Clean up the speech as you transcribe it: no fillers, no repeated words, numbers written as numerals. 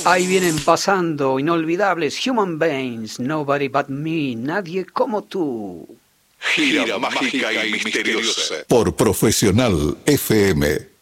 Ahí vienen pasando inolvidables Human Beings, Nobody But Me, nadie como tú. Gira mágica y misteriosa. Por Profesional FM.